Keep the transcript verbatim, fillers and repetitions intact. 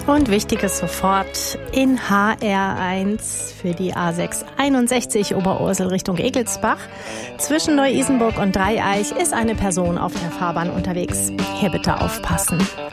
Und Wichtiges sofort in H R eins für die A sechs einundsechzig Oberursel Richtung Egelsbach. Zwischen Neu-Isenburg und Dreieich ist eine Person auf der Fahrbahn unterwegs. Hier bitte aufpassen.